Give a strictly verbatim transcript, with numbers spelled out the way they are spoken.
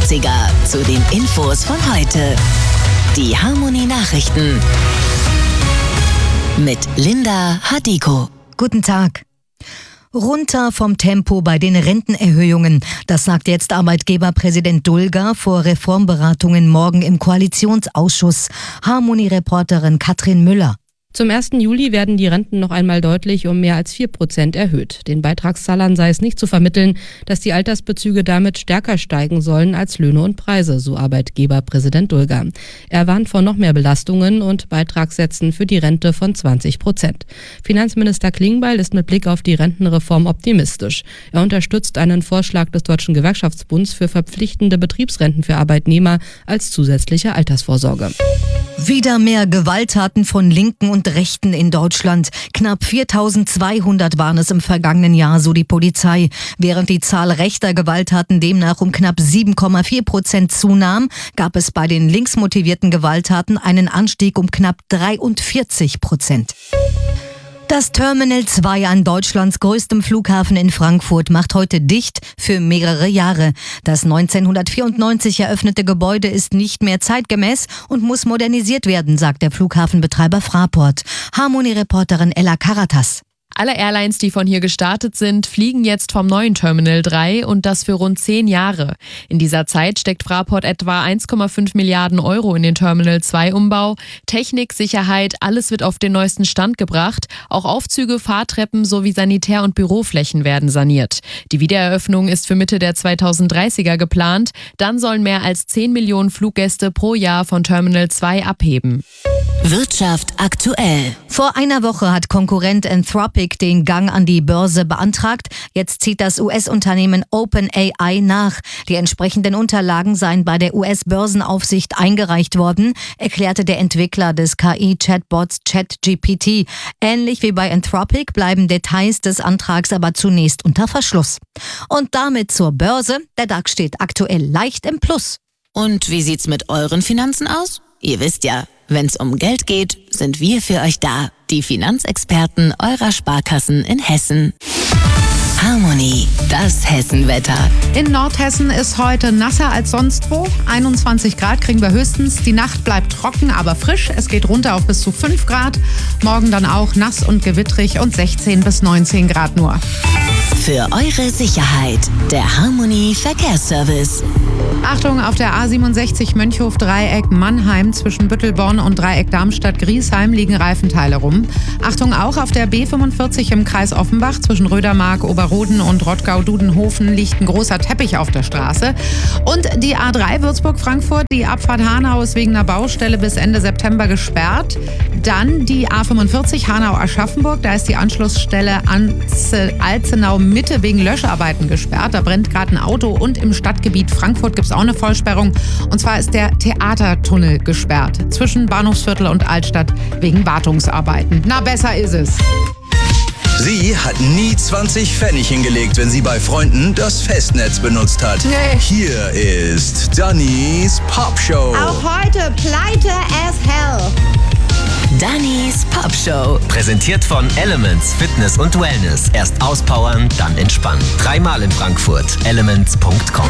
neunziger zu den Infos von heute. Die Harmony Nachrichten mit Linda Hadiko. Guten Tag. Runter vom Tempo bei den Rentenerhöhungen. Das sagt jetzt Arbeitgeberpräsident Dulger vor Reformberatungen morgen im Koalitionsausschuss. Harmony-Reporterin Katrin Müller. Zum ersten Juli werden die Renten noch einmal deutlich um mehr als vier Prozent erhöht. Den Beitragszahlern sei es nicht zu vermitteln, dass die Altersbezüge damit stärker steigen sollen als Löhne und Preise, so Arbeitgeberpräsident Dulger. Er warnt vor noch mehr Belastungen und Beitragssätzen für die Rente von zwanzig Prozent. Finanzminister Klingbeil ist mit Blick auf die Rentenreform optimistisch. Er unterstützt einen Vorschlag des Deutschen Gewerkschaftsbunds für verpflichtende Betriebsrenten für Arbeitnehmer als zusätzliche Altersvorsorge. Wieder mehr Gewalttaten von Linken und Rechten in Deutschland. Knapp viertausendzweihundert waren es im vergangenen Jahr, so die Polizei. Während die Zahl rechter Gewalttaten demnach um knapp sieben Komma vier Prozent zunahm, gab es bei den linksmotivierten Gewalttaten einen Anstieg um knapp dreiundvierzig Prozent. Das Terminal zwei an Deutschlands größtem Flughafen in Frankfurt macht heute dicht für mehrere Jahre. Das neunzehnhundertvierundneunzig eröffnete Gebäude ist nicht mehr zeitgemäß und muss modernisiert werden, sagt der Flughafenbetreiber Fraport. Harmony-Reporterin Ella Karatas. Alle Airlines, die von hier gestartet sind, fliegen jetzt vom neuen Terminal drei und das für rund zehn Jahre. In dieser Zeit steckt Fraport etwa eins Komma fünf Milliarden Euro in den Terminal zwei Umbau. Technik, Sicherheit, alles wird auf den neuesten Stand gebracht. Auch Aufzüge, Fahrtreppen sowie Sanitär- und Büroflächen werden saniert. Die Wiedereröffnung ist für Mitte der zweitausenddreißiger geplant. Dann sollen mehr als zehn Millionen Fluggäste pro Jahr von Terminal zwei abheben. Wirtschaft aktuell. Vor einer Woche hat Konkurrent Anthropic den Gang an die Börse beantragt. Jetzt zieht das U S-Unternehmen OpenAI nach. Die entsprechenden Unterlagen seien bei der U S-Börsenaufsicht eingereicht worden, erklärte der Entwickler des K I-Chatbots ChatGPT. Ähnlich wie bei Anthropic bleiben Details des Antrags aber zunächst unter Verschluss. Und damit zur Börse. Der DAX steht aktuell leicht im Plus. Und wie sieht's mit euren Finanzen aus? Ihr wisst ja, wenn's um Geld geht, sind wir für euch da. Die Finanzexperten eurer Sparkassen in Hessen. Harmony, das Hessenwetter. In Nordhessen ist heute nasser als sonst wo. einundzwanzig Grad kriegen wir höchstens. Die Nacht bleibt trocken, aber frisch. Es geht runter auf bis zu fünf Grad. Morgen dann auch nass und gewittrig und sechzehn bis neunzehn Grad nur. Für eure Sicherheit, der Harmony Verkehrsservice. Achtung, auf der A siebenundsechzig Mönchhof-Dreieck Mannheim zwischen Büttelborn und Dreieck Darmstadt-Griesheim liegen Reifenteile rum. Achtung auch auf der B fünfundvierzig im Kreis Offenbach zwischen Rödermark, Oberroden und Rottgau-Dudenhofen liegt ein großer Teppich auf der Straße. Und die A drei Würzburg-Frankfurt, die Abfahrt Hanau ist wegen einer Baustelle bis Ende September gesperrt. Dann die A fünfundvierzig Hanau-Aschaffenburg, da ist die Anschlussstelle Alzenau-Mitte wegen Löscharbeiten gesperrt. Da brennt gerade ein Auto und im Stadtgebiet Frankfurt gibt es auch eine Vollsperrung. Und zwar ist der Theatertunnel gesperrt zwischen Bahnhofsviertel und Altstadt wegen Wartungsarbeiten. Na, besser ist es. Sie hat nie zwanzig Pfennig hingelegt, wenn sie bei Freunden das Festnetz benutzt hat. Nee. Hier ist Dannys Popshow. Auch heute pleite as hell. Dannys Popshow. Präsentiert von Elements Fitness und Wellness. Erst auspowern, dann entspannen. Dreimal in Frankfurt. elements punkt com